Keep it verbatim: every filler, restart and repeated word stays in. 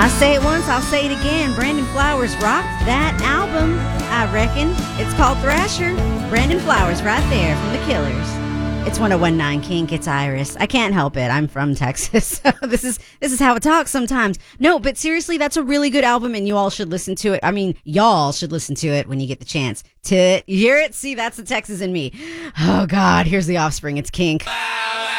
I say it once, I'll say it again. Brandon Flowers rocked that album, I reckon. It's called Thrasher. Brandon Flowers right there from The Killers. It's one oh one point nine Kink. It's Iris. I can't help it. I'm from Texas. So this is this is how it talks sometimes. No, but seriously, that's a really good album, and you all should listen to it. I mean, y'all should listen to it when you get the chance to hear it. See, that's the Texas in me. Oh, God. Here's The Offspring. It's Kink.